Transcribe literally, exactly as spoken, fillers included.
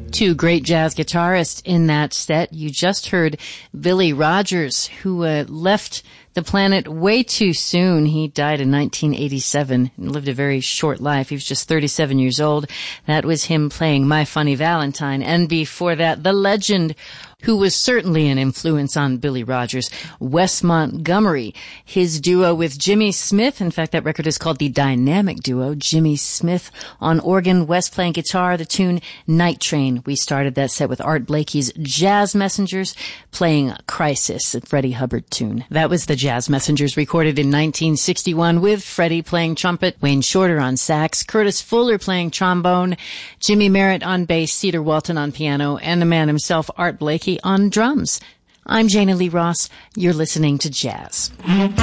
Two great jazz guitarists in that set. You just heard Billy Rogers, who uh, left the planet way too soon. He died in nineteen eighty-seven and lived a very short life. He was just thirty-seven years old. That was him playing My Funny Valentine. And before that, the legend, who was certainly an influence on Billy Rogers, Wes Montgomery. His duo with Jimmy Smith, in fact, that record is called The Dynamic Duo. Jimmy Smith on organ, Wes playing guitar, the tune Night Train. We started that set with Art Blakey's Jazz Messengers playing Crisis, a Freddie Hubbard tune. That was the Jazz Messengers, recorded in nineteen sixty-one with Freddie playing trumpet, Wayne Shorter on sax, Curtis Fuller playing trombone, Jimmy Merritt on bass, Cedar Walton on piano, and the man himself, Art Blakey, on drums. I'm Jana Lee Ross. You're listening to Jazz.